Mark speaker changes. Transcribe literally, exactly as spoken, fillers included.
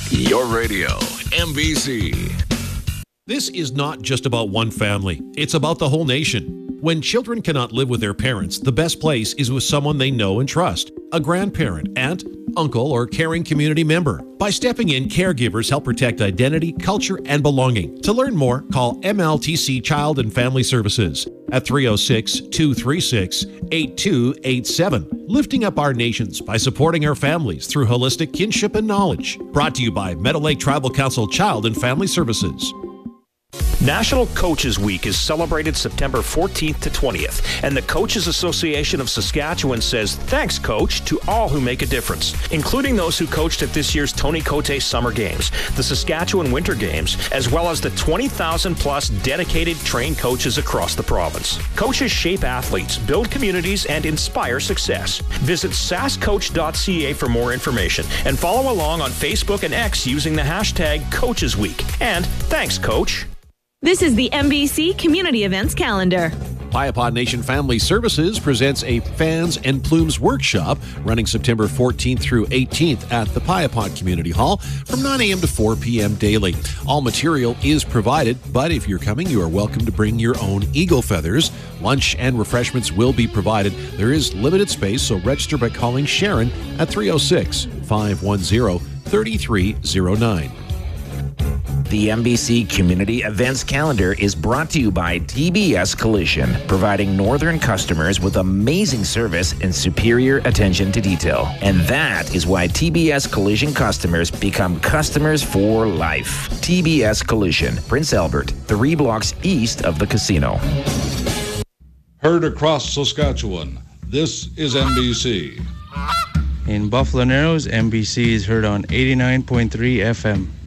Speaker 1: Your radio, M B C.
Speaker 2: This is not just about one family. It's about the whole nation. When children cannot live with their parents, the best place is with someone they know and trust. A grandparent, aunt, uncle, or caring community member. By stepping in, caregivers help protect identity, culture, and belonging. To learn more, call M L T C Child and Family Services at three oh six, two three six, eight two eight seven. Lifting up our nations by supporting our families through holistic kinship and knowledge. Brought to you by Meadow Lake Tribal Council Child and Family Services.
Speaker 3: National Coaches Week is celebrated September fourteenth to twentieth, and the Coaches Association of Saskatchewan says thanks, Coach, to all who make a difference, including those who coached at this year's Tony Cote Summer Games, the Saskatchewan Winter Games, as well as the twenty thousand plus dedicated trained coaches across the province. Coaches shape athletes, build communities, and inspire success. Visit sask coach dot c a for more information, and follow along on Facebook and X using the hashtag Coaches Week. And thanks, Coach.
Speaker 4: This is the M B C Community Events Calendar.
Speaker 2: Piapod Nation Family Services presents a Fans and Plumes workshop running September fourteenth through eighteenth at the Piapod Community Hall from nine a.m. to four p.m. daily. All material is provided, but if you're coming, you are welcome to bring your own eagle feathers. Lunch and refreshments will be provided. There is limited space, so register by calling Sharon at three oh six, five one zero, three three zero nine.
Speaker 5: The M B C Community Events Calendar is brought to you by T B S Collision, providing northern customers with amazing service and superior attention to detail. And that is why T B S Collision customers become customers for life. T B S Collision, Prince Albert, three blocks east of the casino.
Speaker 6: Heard across Saskatchewan, this is M B C.
Speaker 7: In Buffalo Narrows, M B C is heard on eighty-nine point three F M.